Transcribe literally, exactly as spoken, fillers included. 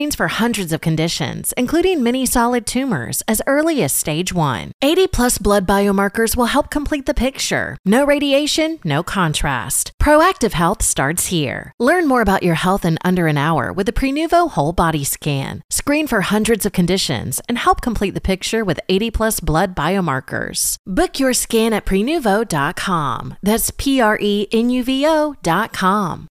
for hundreds of conditions, including many solid tumors, as early as stage one. eighty plus blood biomarkers will help complete the picture. No radiation, no contrast. Proactive Health starts here. Learn more about your health in under an hour with the Prenuvo Whole Body Scan. Screen for hundreds of conditions and help complete the picture with eighty plus blood biomarkers. Book your scan at prenuvo dot com. That's P R E N U V O dot com.